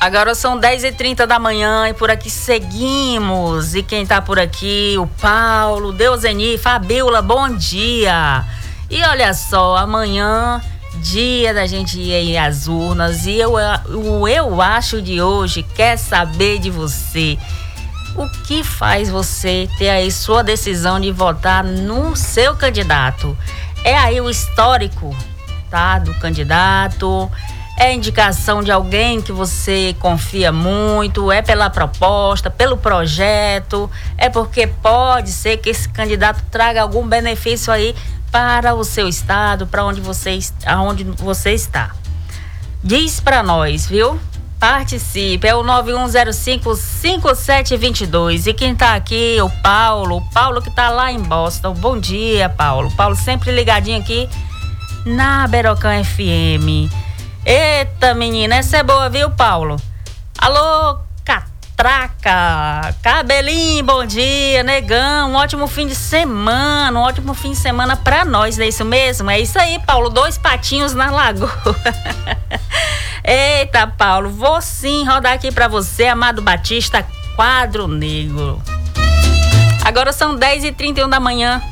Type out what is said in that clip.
Agora são 10h30 da manhã e por aqui seguimos. E quem tá por aqui, o Paulo, Deuseni, Fabiola, bom dia. E olha só, amanhã, dia da gente ir aí às urnas. E eu acho de hoje quer saber de você. O que faz você ter aí sua decisão de votar no seu candidato? É aí o histórico, tá? Do candidato. É indicação de alguém que você confia muito, é pela proposta, pelo projeto, é porque pode ser que esse candidato traga algum benefício aí para o seu estado, para onde você está. Diz para nós, viu? Participe, é o 9105-5722. E quem tá aqui, o Paulo que tá lá em Boston. Bom dia, Paulo. Paulo sempre ligadinho aqui na Berocã FM. Eita, menina, essa é boa, viu, Paulo? Alô, Catraca, Cabelinho, bom dia, negão, um ótimo fim de semana pra nós, não é isso mesmo? É isso aí, Paulo, 2 patinhos na lagoa. Eita, Paulo, vou sim rodar aqui pra você, Amado Batista, Quadro Negro. Agora são 10h31 da manhã.